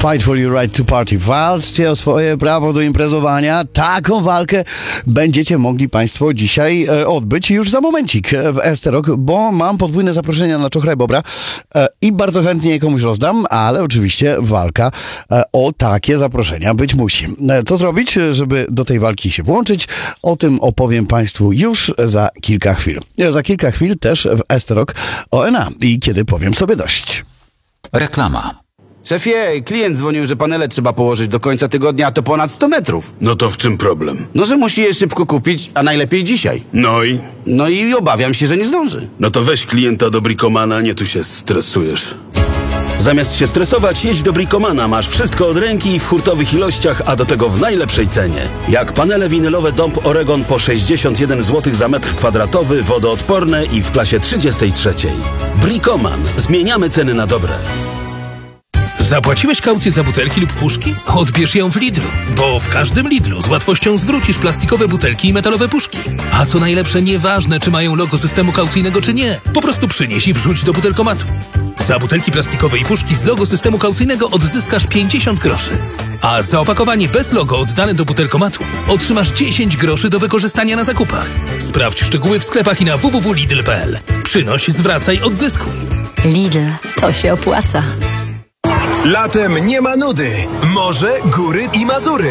Fight for your right to party. Walczcie o swoje prawo do imprezowania. Taką walkę będziecie mogli Państwo dzisiaj odbyć już za momencik w Esterok, bo mam podwójne zaproszenia na czochrę bobra i bardzo chętnie je komuś rozdam, ale oczywiście walka o takie zaproszenia być musi. Co zrobić, żeby do tej walki się włączyć? O tym opowiem Państwu już za kilka chwil. Za kilka chwil też w Esterok ONA i kiedy powiem sobie dość. Reklama. Szefie, klient dzwonił, że panele trzeba położyć do końca tygodnia, a to ponad 100 metrów. No to w czym problem? No, że musi je szybko kupić, a najlepiej dzisiaj. No i obawiam się, że nie zdąży. No to weź klienta do Bricomana, nie tu się stresujesz. Zamiast się stresować, jedź do Bricomana. Masz wszystko od ręki w hurtowych ilościach, a do tego w najlepszej cenie. Jak panele winylowe Dąb Oregon po 61 zł za metr kwadratowy, wodoodporne i w klasie 33. Bricoman. Zmieniamy ceny na dobre. Zapłaciłeś kaucję za butelki lub puszki? Odbierz ją w Lidlu, bo w każdym Lidlu z łatwością zwrócisz plastikowe butelki i metalowe puszki. A co najlepsze, nieważne czy mają logo systemu kaucyjnego czy nie, po prostu przynieś i wrzuć do butelkomatu. Za butelki plastikowe i puszki z logo systemu kaucyjnego odzyskasz 50 groszy. A za opakowanie bez logo oddane do butelkomatu otrzymasz 10 groszy do wykorzystania na zakupach. Sprawdź szczegóły w sklepach i na www.lidl.pl. Przynoś, zwracaj, odzyskuj. Lidl, to się opłaca. Latem nie ma nudy. Morze, góry i Mazury.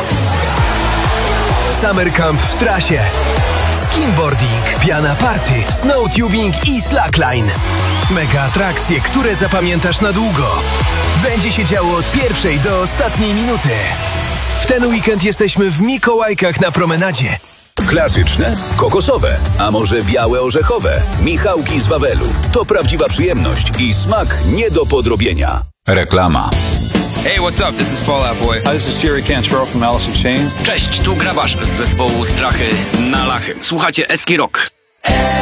Summer Camp w trasie. Skimboarding, piana party, snowtubing i slackline. Mega atrakcje, które zapamiętasz na długo. Będzie się działo od pierwszej do ostatniej minuty. W ten weekend jesteśmy w Mikołajkach na promenadzie. Klasyczne, kokosowe, a może białe orzechowe. Michałki z Wawelu. To prawdziwa przyjemność i smak nie do podrobienia. Reklama. Hey, what's up? This is Fall Out Boy. Hi, this is Jerry Cantrell from Alice in Chains. Cześć, tu Grabarz z zespołu Strachy na Lachy. Słuchacie Eski Rock.